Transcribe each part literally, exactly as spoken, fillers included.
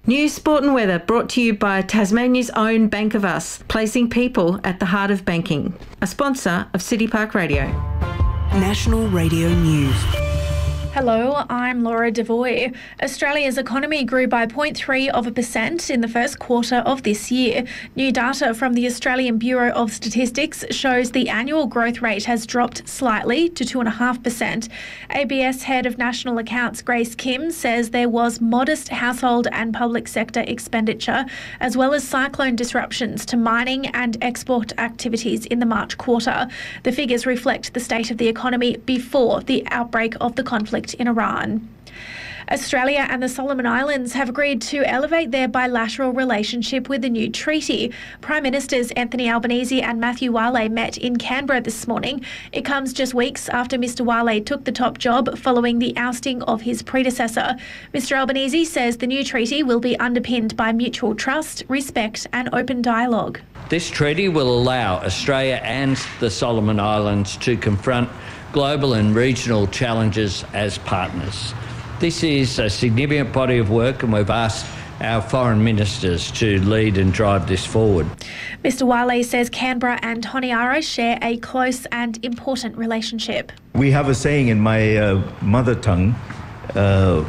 News, sport and weather brought to you by Tasmania's own Bank of Us, placing people at the heart of banking. A sponsor of City Park Radio. National Radio News. Hello, I'm Laura Devoy. Australia's economy grew by zero point three of a percent in the first quarter of this year. New data from the Australian Bureau of Statistics shows the annual growth rate has dropped slightly to two point five percent. A B S Head of National Accounts Grace Kim says there was modest household and public sector expenditure, as well as cyclone disruptions to mining and export activities in the March quarter. The figures reflect the state of the economy before the outbreak of the conflict in Iran. Australia and the Solomon Islands have agreed to elevate their bilateral relationship with a new treaty. Prime Ministers Anthony Albanese and Matthew Wale met in Canberra this morning. It comes just weeks after Mr Wale took the top job following the ousting of his predecessor. Mr Albanese says the new treaty will be underpinned by mutual trust, respect and open dialogue. This treaty will allow Australia and the Solomon Islands to confront global and regional challenges as partners. This is a significant body of work and we've asked our foreign ministers to lead and drive this forward. Mr Wale says Canberra and Honiara share a close and important relationship. We have a saying in my uh, mother tongue, uh,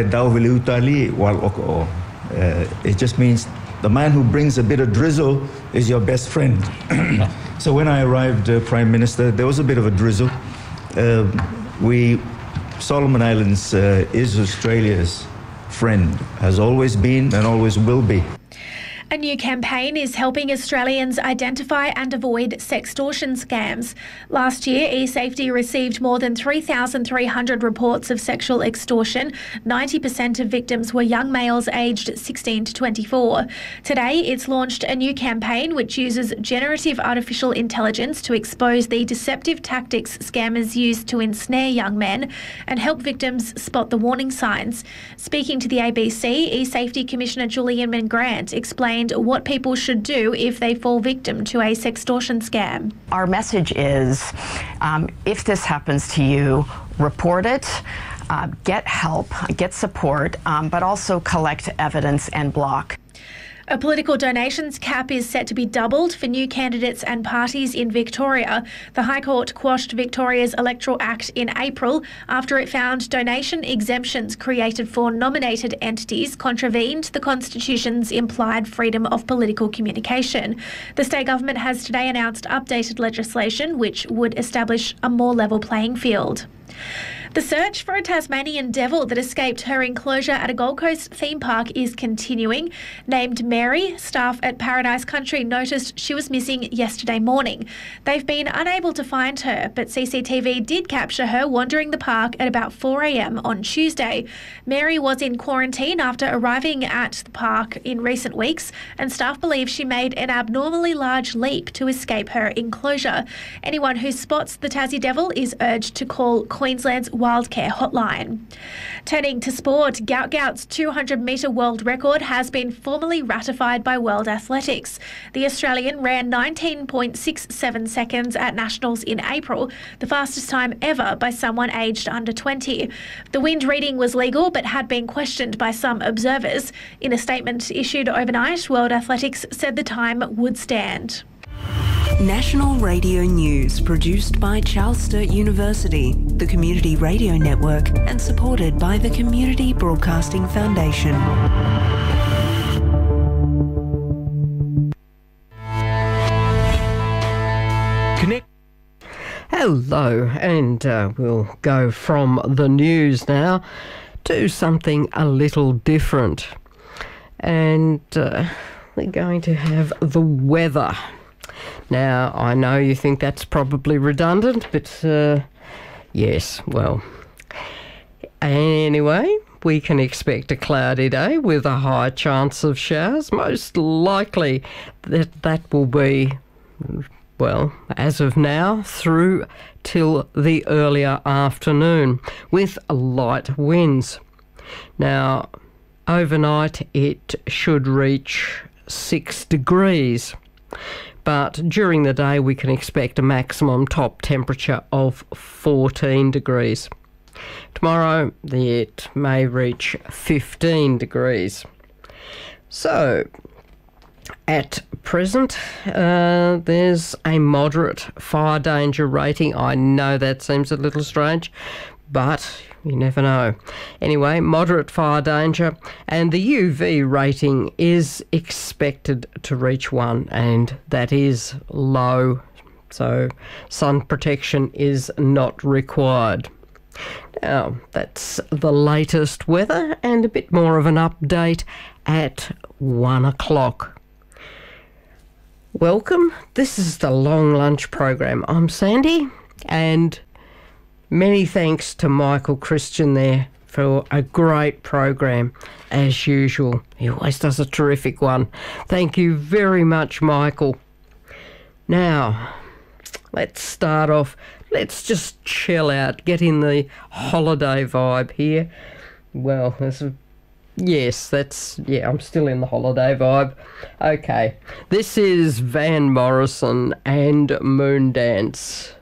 it just means the man who brings a bit of drizzle is your best friend. So when I arrived uh, Prime Minister, there was a bit of a drizzle. Uh, we, Solomon Islands uh, is Australia's friend, has always been and always will be. A new campaign is helping Australians identify and avoid sextortion scams. Last year, eSafety received more than three thousand three hundred reports of sexual extortion. ninety percent of victims were young males aged sixteen to twenty-four. Today, it's launched a new campaign which uses generative artificial intelligence to expose the deceptive tactics scammers use to ensnare young men and help victims spot the warning signs. Speaking to the A B C, eSafety Commissioner Julian McGrant explained what people should do if they fall victim to a sextortion scam. Our message is, um, if this happens to you, report it, uh, get help, get support, um, but also collect evidence and block. A political donations cap is set to be doubled for new candidates and parties in Victoria. The High Court quashed Victoria's Electoral Act in April after it found donation exemptions created for nominated entities contravened the Constitution's implied freedom of political communication. The state government has today announced updated legislation which would establish a more level playing field. The search for a Tasmanian devil that escaped her enclosure at a Gold Coast theme park is continuing. Named Mary, staff at Paradise Country noticed she was missing yesterday morning. They've been unable to find her, but C C T V did capture her wandering the park at about four a m on Tuesday. Mary was in quarantine after arriving at the park in recent weeks, and staff believe she made an abnormally large leap to escape her enclosure. Anyone who spots the Tassie devil is urged to call Queensland's Wildcare Hotline. Turning to sport, Gout Gout's two hundred metre world record has been formally ratified by World Athletics. The Australian ran nineteen point six seven seconds at Nationals in April, the fastest time ever by someone aged under twenty. The wind reading was legal but had been questioned by some observers. In a statement issued overnight, World Athletics said the time would stand. National Radio News, produced by Charles Sturt University, the Community Radio Network, and supported by the Community Broadcasting Foundation. Connect. Hello, and uh, we'll go from the news now to something a little different. And uh, we're going to have the weather. Now, I know you think that's probably redundant, but uh, yes, well, anyway, we can expect a cloudy day with a high chance of showers. Most likely that that will be, well, as of now, through till the earlier afternoon with light winds. Now, overnight it should reach six degrees. But during the day we can expect a maximum top temperature of fourteen degrees. Tomorrow it may reach fifteen degrees. So, at present, uh, there's a moderate fire danger rating. I know that seems a little strange, but you never know. Anyway, moderate fire danger, and the U V rating is expected to reach one, and that is low, so sun protection is not required. Now, that's the latest weather and a bit more of an update at one o'clock. Welcome. This is the Long Lunch program. I'm Sandy, and many thanks to Michael Christian there for a great program, as usual. He always does a terrific one. Thank you very much, Michael. Now, let's start off. Let's just chill out, get in the holiday vibe here. Well, there's a Yes, that's, yeah, I'm still in the holiday vibe. Okay, this is Van Morrison and Moondance.